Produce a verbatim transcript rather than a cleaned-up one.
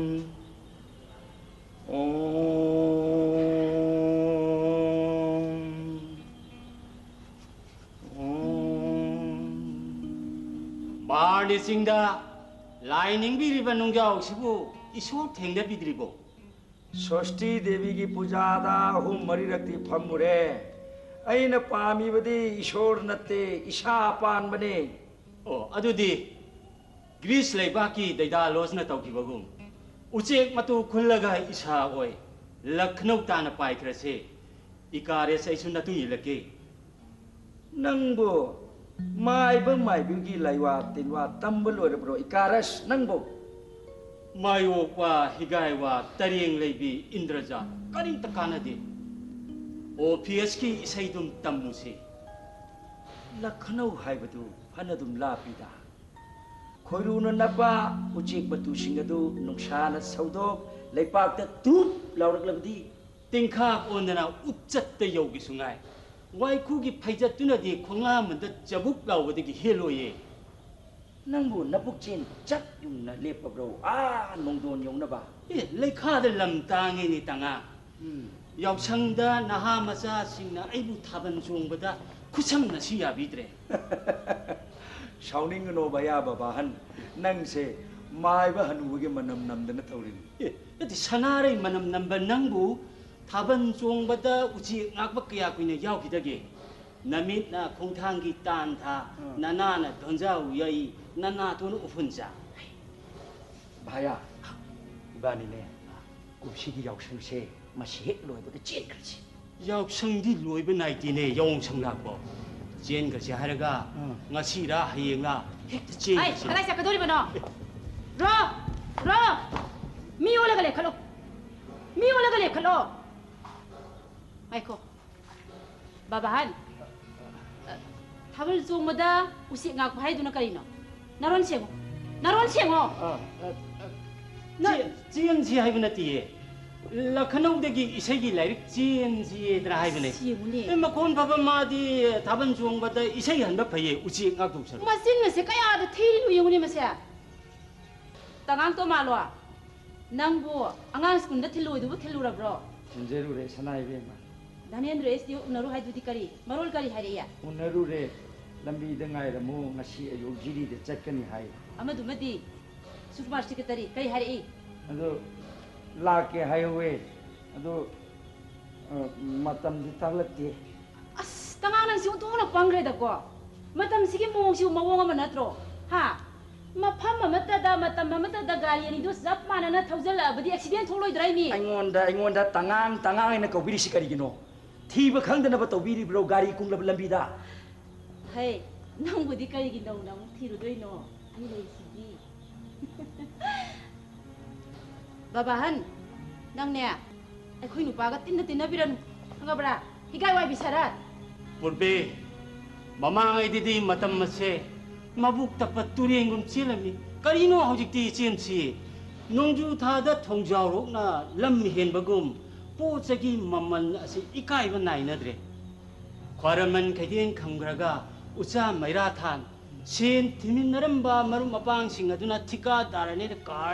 마을리싱다 라이닝 비리바 농자옥시부 이수업 탱다 비드리고 षष्ठी देवी की पूजादा हूँ मरी रखती फमुरे अन पामी बदी ईश्वर नते ईशा पान बने ओ अदुदी ग्रीस लेबाकी दैदा लोसना तौखिबगुम उचेक मतु खुल्लगा ईशा ओय लखनऊ ताना पाइख्रसे इकारे सैसु नतु इलके नंगबो माइबो माइबुगी लाइवा तिनवा तंब लोरब्रो इकारस नंगबो मायोवा हिगायवा तरियंग लेबी इंद्रजा करिंत कानदे ओपीएस की इसैदुम तम्मुसे लखनऊ हाइबदु फनदुम लापिदा खोइरुन नपा उचेक बतु सिंगदु नुंसाना सौदो लेपाक तुप लाउरकलबदी तिंखा ओनना उच्चत्ते योगी सुंगाय वाइखुगी फैजतुनदी खोंगामद जबुक लाउबदगी हेलोये नंबु नपुकचेन चट युंगना लेपब्रो आ नोंदोन योंगनबा ए लेखाद लम तांगेनि तंगा यावसंगदा नहा मचा सिंगना आइबु थाबन जोंबदा खुसम नसी याबिद्रे शाउनिंगनो बया बाबाहन नंगसे माइबा हनुबगे मनम नमदना तौरिन ए यदि सनारै मनम नंबर नंबु थाबन जोंबदा उची ngakba kya kuina यावखिदगे नमित ना खोंथांगी तान था नना ना धंजाउ यई नना तोन उफुनजा भाया इबानी ने कुबसिगी यावसंसे मसी हेक लोइबदा चेनखरछि यावसंदी लोइब नाइतिने यावसंग लाकबो चेनखरछि हारगा ngasiरा hayengla hekta chen ai kadai sa kadori bano ro ro mi ola gale khalo mi ola gale khalo ai ko babahan थाबल जोंमदा उसी ngak भाई दुना करिनो नारोन सेंगो नारोन सेंगो ना चेन जी हाइब नतिए लखनऊ दगी इसेगी लाइरिक चेन जी दरा हाइबने सेंगुने ए मकोन बाबा मादी थाबन जोंबदा इसे हनबा फये उची ngak दुसर मसिन से कया द थेरिनु यंगुने मसे तंगांग तो मालो नंगबो अंगांग स्कूल द थिलुइदु थिलुरब्रो संजेरु रे सनाइबे मा दानेंद्र एसटी उनरु हाइदुदी करी मरोल करी हारिया उनरु रे लंबी दंगाय Ramu ngasi ayu jiri de chatkani hai amadu madi सुकुमार सेक्रेटरी कई हारी अदो लाके हाईवे अदो मतम दि तगलते अस तंगा नंग सिउ तोना पंग्रे दको मतम सिगे मोंग सिउ मवोंग अम नत्रो हा मफम ममतदा मतम ममतदा गाड़ी अनि दो जप मानना थौजल अबदि एक्सीडेंट थोलोय द्राई मी अइंगोंदा अइंगोंदा तंगांग तंगांग इन कौबिरी सिकरिगिनो थीब खंगदनब तौबिरी ब्रो गाड़ी कुंगलब लंबीदा हे नंगबुदि करिगि नौ नंग थिरुदोइनो अनि लेसिगी बाबाहन नंगने अखोइ नुपागा तिन्न तिन्न बिरन हंगबरा हिगाय वाइ बिसारात पुरबे ममांग एदिदि मतम मसे मबुक तप तुरेंगुम चेलमी करिनो हौजिक्ति चेनसी नोंजु थादा थोंजावरोकना लम हेनबगुम पोचगी ममन असि इकाइब नाइनद्रे ख्वारमन खैदेन खंग्रगा उचा मैराथान सेन थिमिनरंबा मरु मपांग सिंग अदुना ठिका दारने कार